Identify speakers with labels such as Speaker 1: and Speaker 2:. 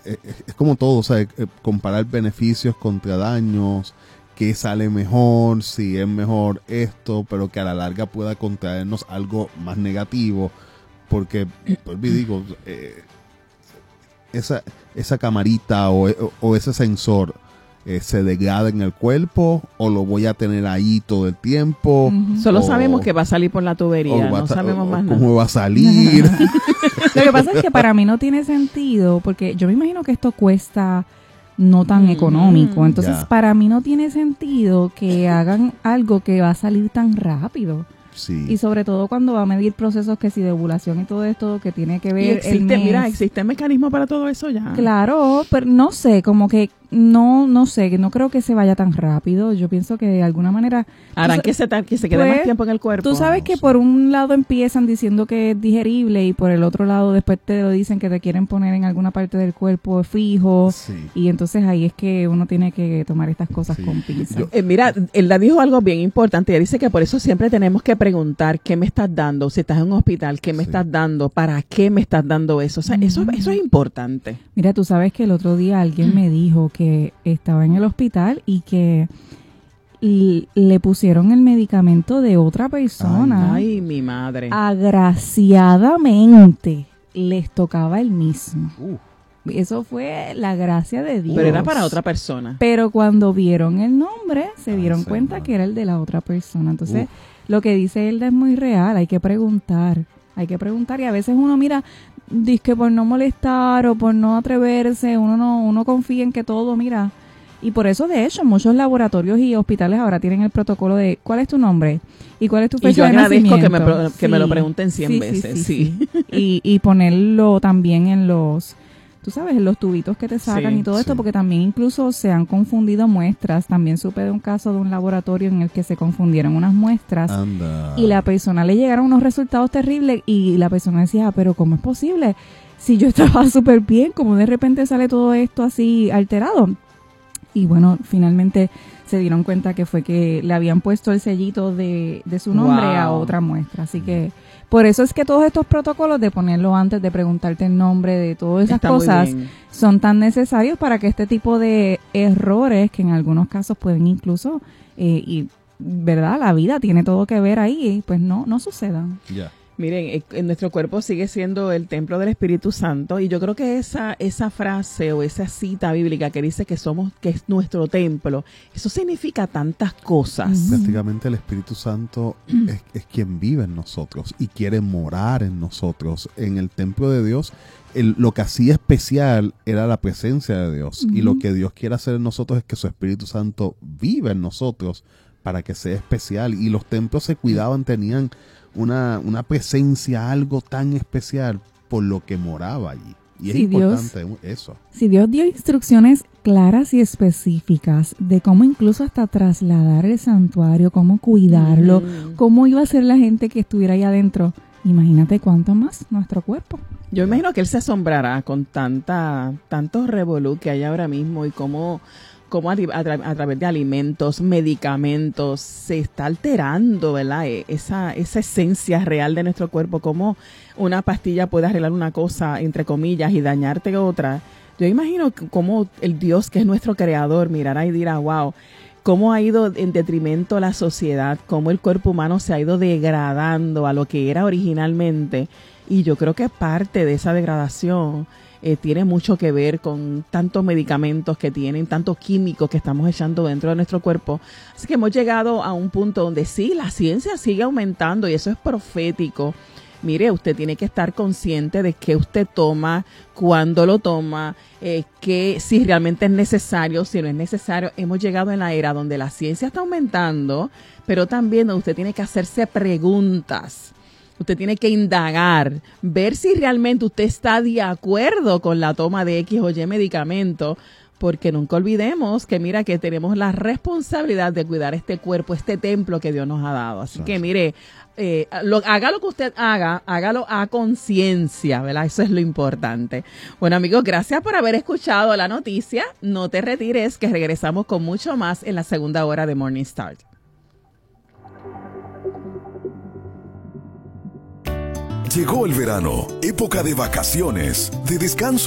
Speaker 1: es como todo, o sea, comparar beneficios contra daños, qué sale mejor, si es mejor esto, pero que a la larga pueda contraernos algo más negativo, porque, pues digo, esa camarita o ese sensor se degrada en el cuerpo o lo voy a tener ahí todo el tiempo.
Speaker 2: Solo sabemos que va a salir por la tubería, no sabemos más nada.
Speaker 1: ¿Cómo va a salir?
Speaker 3: Lo que pasa es que para mí no tiene sentido, porque yo me imagino que esto cuesta no tan económico, entonces para mí no tiene sentido que hagan algo que va a salir tan rápido.
Speaker 1: Sí.
Speaker 3: Y sobre todo cuando va a medir procesos que si de ovulación y todo esto que tiene que ver
Speaker 2: existe mecanismo para todo eso ya.
Speaker 3: Claro, pero no sé, como que no sé, que no creo que se vaya tan rápido. Yo pienso que de alguna manera
Speaker 2: harán que se quede más tiempo en el cuerpo.
Speaker 3: Tú sabes que por un lado empiezan diciendo que es digerible y por el otro lado después te lo dicen que te quieren poner en alguna parte del cuerpo fijo.
Speaker 1: Sí.
Speaker 3: Y entonces ahí es que uno tiene que tomar estas cosas con pinzas.
Speaker 2: Mira, él dijo algo bien importante. Ella dice que por eso siempre tenemos que preguntar qué me estás dando. Si estás en un hospital, ¿qué me estás dando? ¿Para qué me estás dando eso? O sea, eso es importante.
Speaker 3: Mira, tú sabes que el otro día alguien me dijo que estaba en el hospital y que le pusieron el medicamento de otra persona.
Speaker 2: Ay, mi madre.
Speaker 3: Agraciadamente les tocaba el mismo. Eso fue la gracia de Dios.
Speaker 2: Pero era para otra persona.
Speaker 3: Pero cuando vieron el nombre, se dieron cuenta que era el de la otra persona. Entonces, lo que dice Elda es muy real. Hay que preguntar. Y a veces uno mira, dice que por no molestar o por no atreverse, uno confía en que todo, mira. Y por eso, de hecho, muchos laboratorios y hospitales ahora tienen el protocolo de ¿cuál es tu nombre? ¿Y cuál es tu fecha de nacimiento?
Speaker 2: Y yo agradezco que me lo pregunten 100 veces. Sí.
Speaker 3: Y ponerlo también en los, tú sabes, en los tubitos que te sacan y todo esto, porque también incluso se han confundido muestras. También supe de un caso de un laboratorio en el que se confundieron unas muestras.
Speaker 1: Anda.
Speaker 3: Y la persona le llegaron unos resultados terribles y la persona decía, pero ¿cómo es posible? Si yo estaba súper bien, ¿cómo de repente sale todo esto así alterado? Y bueno, finalmente se dieron cuenta que fue que le habían puesto el sellito de su nombre a otra muestra. Así que por eso es que todos estos protocolos de ponerlo antes, de preguntarte el nombre, de todas esas cosas, son tan necesarios para que este tipo de errores, que en algunos casos pueden incluso, ¿verdad? La vida tiene todo que ver ahí, pues no sucedan.
Speaker 1: Ya.
Speaker 2: Miren, nuestro cuerpo sigue siendo el templo del Espíritu Santo y yo creo que esa frase o esa cita bíblica que dice que es nuestro templo, eso significa tantas cosas.
Speaker 1: Prácticamente el Espíritu Santo es quien vive en nosotros y quiere morar en nosotros. En el templo de Dios, lo que hacía especial era la presencia de Dios y lo que Dios quiere hacer en nosotros es que su Espíritu Santo viva en nosotros para que sea especial. Y los templos se cuidaban, tenían una presencia, algo tan especial por lo que moraba allí. Y es importante eso.
Speaker 3: Si Dios dio instrucciones claras y específicas de cómo incluso hasta trasladar el santuario, cómo cuidarlo, cómo iba a ser la gente que estuviera ahí adentro, imagínate cuánto más nuestro cuerpo.
Speaker 2: Yo imagino que Él se asombrará con tantos revolú que hay ahora mismo y cómo a través de alimentos, medicamentos, se está alterando, ¿verdad? Esa esencia real de nuestro cuerpo, cómo una pastilla puede arreglar una cosa, entre comillas, y dañarte otra. Yo imagino cómo el Dios, que es nuestro creador, mirará y dirá, wow, cómo ha ido en detrimento la sociedad, cómo el cuerpo humano se ha ido degradando a lo que era originalmente. Y yo creo que parte de esa degradación tiene mucho que ver con tantos medicamentos que tienen, tantos químicos que estamos echando dentro de nuestro cuerpo. Así que hemos llegado a un punto donde sí, la ciencia sigue aumentando y eso es profético. Mire, usted tiene que estar consciente de qué usted toma, cuándo lo toma, que si realmente es necesario, si no es necesario. Hemos llegado en la era donde la ciencia está aumentando, pero también donde usted tiene que hacerse preguntas. Usted tiene que indagar, ver si realmente usted está de acuerdo con la toma de X o Y medicamento, porque nunca olvidemos que mira que tenemos la responsabilidad de cuidar este cuerpo, este templo que Dios nos ha dado. Así que mire, haga lo que usted haga, hágalo a conciencia, ¿verdad? Eso es lo importante. Bueno, amigos, gracias por haber escuchado la noticia. No te retires, que regresamos con mucho más en la segunda hora de Morning Start.
Speaker 4: Llegó el verano, época de vacaciones, de descanso